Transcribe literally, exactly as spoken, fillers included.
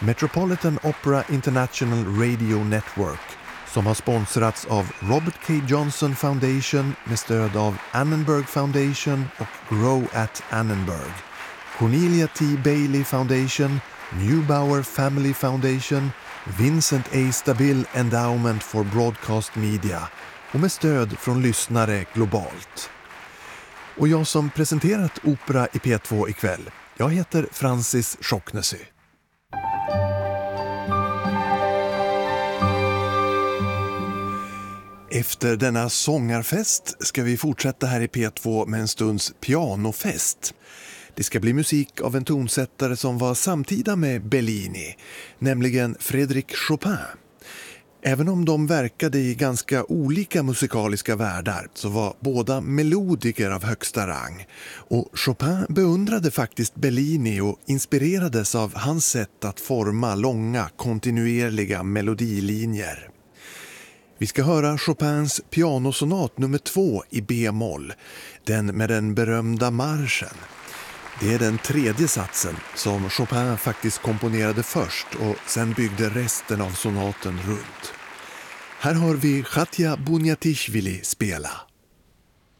Metropolitan Opera International Radio Network, som har sponsrats av Robert K. Johnson Foundation med stöd av Annenberg Foundation och Grow at Annenberg, Cornelia T. Bailey Foundation, Neubauer Family Foundation, Vincent A. Stabile Endowment for Broadcast Media och med stöd från lyssnare globalt. Och jag som presenterat Opera i P två ikväll, jag heter Francis Schocknesy. Efter denna sångarfest ska vi fortsätta här i P två med en stunds pianofest. Det ska bli musik av en tonsättare som var samtida med Bellini, nämligen Frédéric Chopin. Även om de verkade i ganska olika musikaliska världar så var båda melodiker av högsta rang. Och Chopin beundrade faktiskt Bellini och inspirerades av hans sätt att forma långa, kontinuerliga melodilinjer. Vi ska höra Chopins pianosonat nummer två i B-moll, den med den berömda marschen. Det är den tredje satsen som Chopin faktiskt komponerade först och sen byggde resten av sonaten runt. Här har vi Khatja Buniatishvili spela.